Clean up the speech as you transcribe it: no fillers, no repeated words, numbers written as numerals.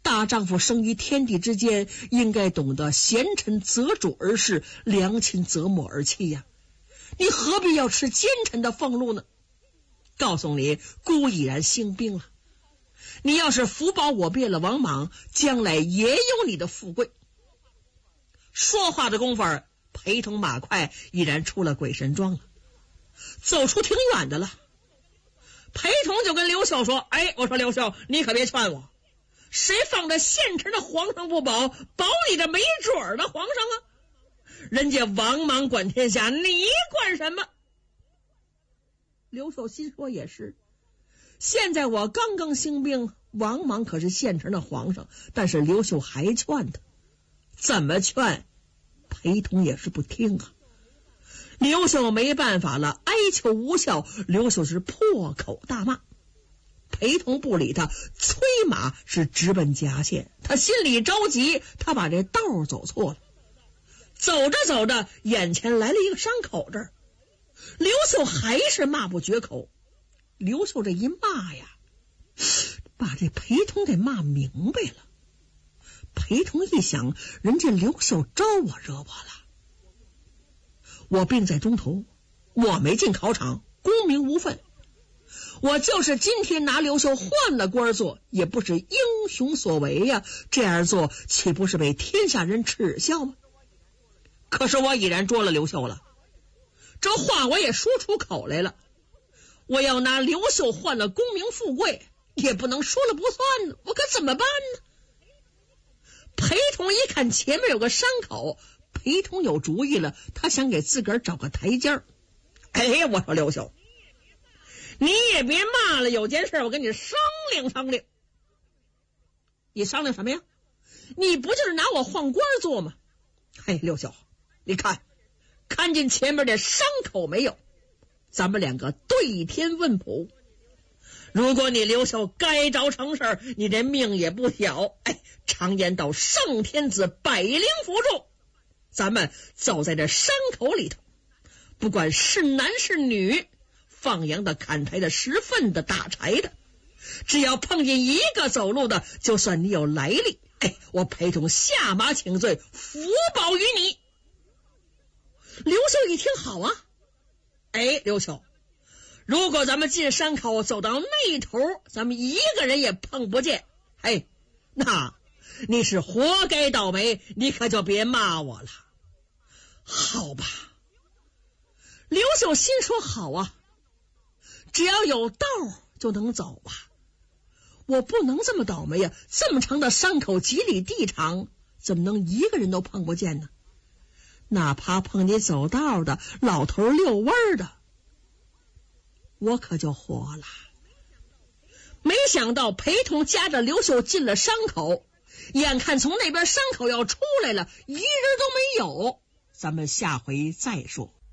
大丈夫生于天地之间，应该懂得贤臣择主而事，良禽择木而栖呀。你何必要吃奸臣的俸禄呢？告诉你，孤已然兴兵了。你要是福保我变了王莽，将来也有你的富贵。说话的功夫，陪同马快已然出了鬼神庄了，走出挺远的了。陪同就跟刘秀说：“哎，我说刘秀，你可别劝我，谁放着现成的皇上不保，保你这没准儿的皇上啊？人家王莽管天下，你管什么？”刘秀心说也是，现在我刚刚兴兵，王莽可是现成的皇上，但是刘秀还劝他，怎么劝陪同也是不听啊。刘秀没办法了，哀求无效，刘秀是破口大骂。陪同不理他，催马是直奔夹县。他心里着急，他把这道走错了。走着走着，眼前来了一个山口，这儿刘秀还是骂不绝口。刘秀这一骂呀，把这陪同给骂明白了。陪同一想，人家刘秀招我惹我了，我病在中途，我没进考场，功名无分。我就是今天拿刘秀换了官做，也不是英雄所为呀，这样做岂不是被天下人耻笑吗？可是我已然捉了刘秀了，这话我也说出口来了，我要拿刘秀换了功名富贵，也不能说了不算呢，我可怎么办呢？陪同一看前面有个山口，陪同有主意了，他想给自个儿找个台阶儿。哎，我说刘秀，你也别骂了，有件事我跟你商量商量。你商量什么呀？你不就是拿我换官做吗？嘿，刘秀，你看见前面的山口没有？咱们两个对天问卜。如果你刘秀该着成事，你这命也不小。哎，常言道，圣天子百灵辅助，咱们走在这山口里头，不管是男是女，放羊的、砍柴的、拾粪的、打柴的，只要碰见一个走路的，就算你有来历，哎，我陪同下马请罪，福保于你。刘秀一听，好啊。哎，刘秀，如果咱们进山口走到那头，咱们一个人也碰不见，嘿，那你是活该倒霉，你可就别骂我了。好吧，刘秀心说好啊，只要有道就能走吧，我不能这么倒霉呀，这么长的山口几里地长，怎么能一个人都碰不见呢？哪怕碰见走道的老头遛弯的，我可就活了。没想到陪同夹着刘秀进了山口，眼看从那边山口要出来了，一人都没有。咱们下回再说。